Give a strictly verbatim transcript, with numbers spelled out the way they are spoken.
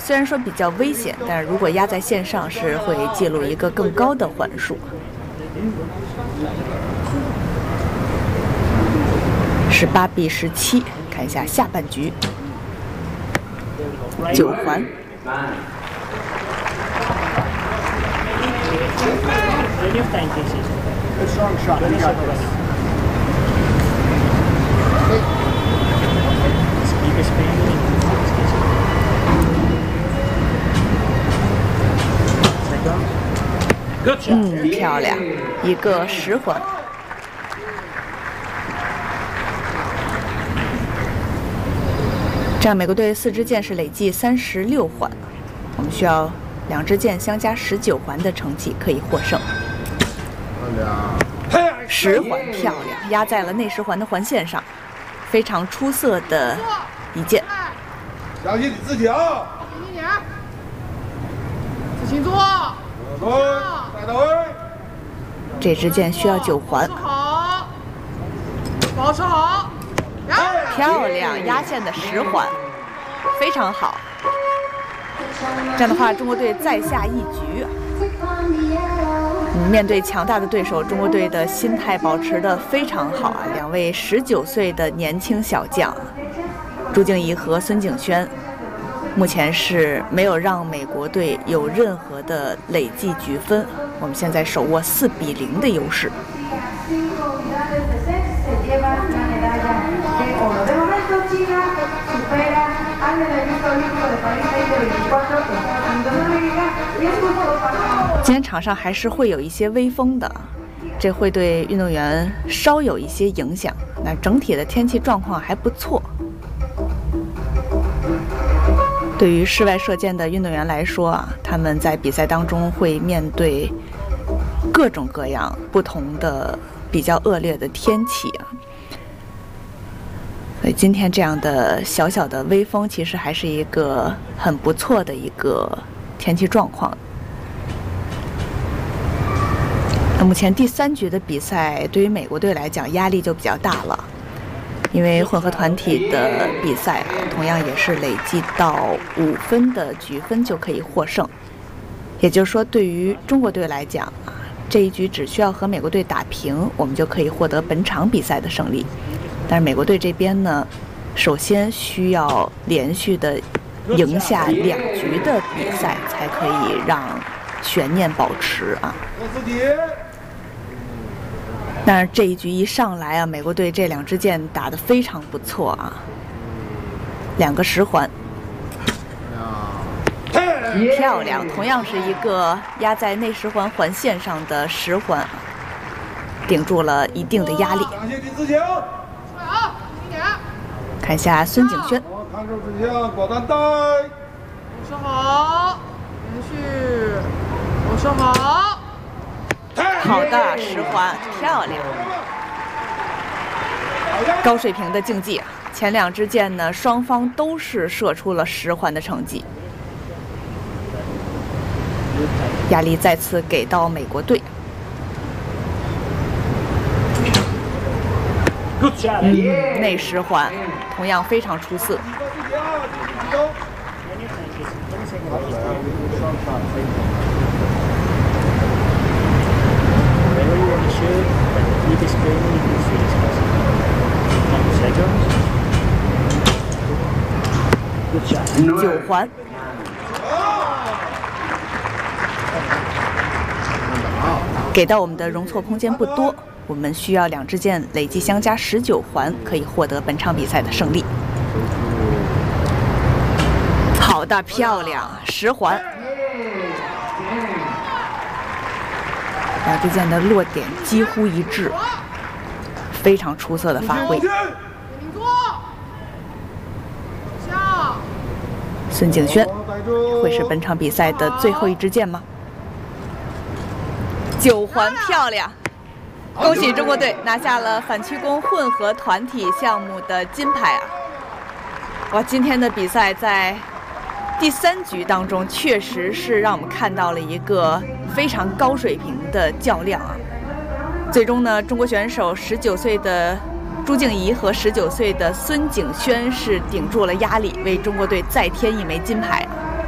虽然说比较危险，但是如果压在线上是会记录一个更高的环数。十八比十七，看一下下半局。九环。嗯，漂亮，一个十环。这样美国队四支箭是累计三十六环，我们需要两支箭相加十九环的成绩可以获胜。十环漂亮，压在了内十环的环线上，非常出色的一箭。 小心你自己啊！ 轻一点，自行坐。 对，带到位。 这支箭需要九环。 好，保持好。 漂亮，压线的十环，非常好。这样的话，中国队再下一局。嗯，面对强大的对手，中国队的心态保持得非常好啊！两位十九岁的年轻小将，朱静怡和孙景轩，目前是没有让美国队有任何的累计局分。我们现在手握四比零的优势。今天场上还是会有一些微风的，这会对运动员稍有一些影响。那整体的天气状况还不错。对于室外射箭的运动员来说啊，他们在比赛当中会面对各种各样不同的比较恶劣的天气啊。所以今天这样的小小的微风，其实还是一个很不错的一个天气状况。那目前第三局的比赛，对于美国队来讲压力就比较大了，因为混合团体的比赛啊，同样也是累计到五分的局分就可以获胜。也就是说，对于中国队来讲啊，这一局只需要和美国队打平，我们就可以获得本场比赛的胜利。但是美国队这边呢，首先需要连续的赢下两局的比赛，才可以让悬念保持啊。但是这一局一上来啊，美国队这两支箭打得非常不错啊，两个十环，漂亮，同样是一个压在内十环环线上的十环，顶住了一定的压力。看一下孙景轩， 看手指向保单带， 保持好，连续，保持好。 好的，十环，漂亮，高水平的竞技啊！前两支箭呢，双方都是射出了十环的成绩，压力再次给到美国队。嗯，内十环同样非常出色。九环，给到我们的容错空间不多，我们需要两支箭累计相加十九环，可以获得本场比赛的胜利。好的，漂亮，十环。两支箭的落点几乎一致，非常出色的发挥。孙景轩会是本场比赛的最后一支箭吗？九环，漂亮！恭喜中国队拿下了反曲弓混合团体项目的金牌啊！哇，今天的比赛在第三局当中确实是让我们看到了一个非常高水平的较量啊！最终呢，中国选手十九岁的朱静怡和十九岁的孙景轩是顶住了压力，为中国队再添一枚金牌。